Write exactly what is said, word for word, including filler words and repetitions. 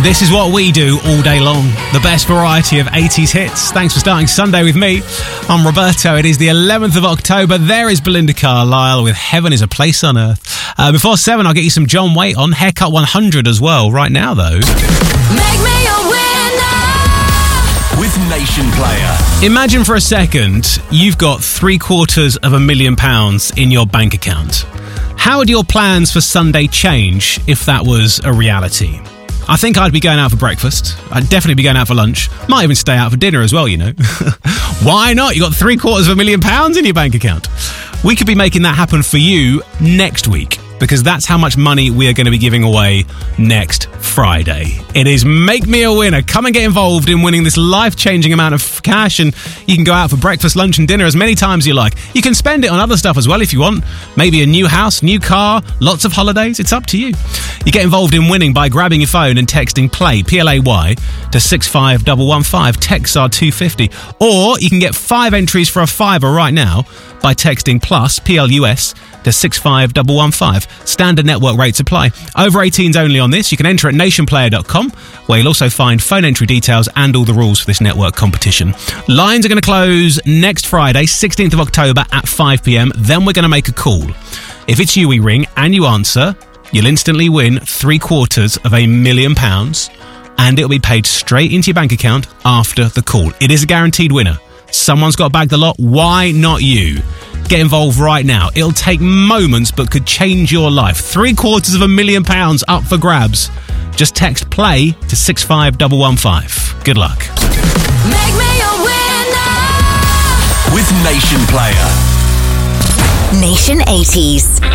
This is what we do all day long. The best variety of eighties hits. Thanks for starting Sunday with me. I'm Roberto. It is the eleventh of October. There is Belinda Carlisle with Heaven is a Place on Earth. Uh, before seven, I'll get you some John Waite on Haircut one hundred as well. Right now, though... Make me a winner with Nation Player. Imagine for a second you've got three quarters of a million pounds in your bank account. How would your plans for Sunday change if that was a reality? I think I'd be going out for breakfast. I'd definitely be going out for lunch. Might even stay out for dinner as well, you know. Why not? You got three quarters of a million pounds in your bank account. We could be making that happen for you next week, because that's how much money we are going to be giving away next Friday. It is Make Me a Winner. Come and get involved in winning this life-changing amount of cash, and you can go out for breakfast, lunch and dinner as many times as you like. You can spend it on other stuff as well if you want. Maybe a new house, new car, lots of holidays. It's up to you. You get involved in winning by grabbing your phone and texting PLAY, P L A Y, to six five one one five. Texts are two fifty. Or you can get five entries for a fiver right now by texting PLUS, P L U S, to six five one one five. Standard network rates apply. Over eighteens only on this. You can enter at nation player dot com, where you'll also find phone entry details and all the rules for this network competition. Lines are going to close next Friday, sixteenth of October at five p.m. Then we're going to make a call. If it's you we ring and you answer, you'll instantly win three quarters of a million pounds, and it'll be paid straight into your bank account after the call. It is a guaranteed winner. Someone's got to bag the lot. Why not you? Get involved right now. It'll take moments but could change your life. Three quarters of a million pounds up for grabs. Just text PLAY to six five one one five. Good luck. Make me a winner with Nation Player. Nation eighties.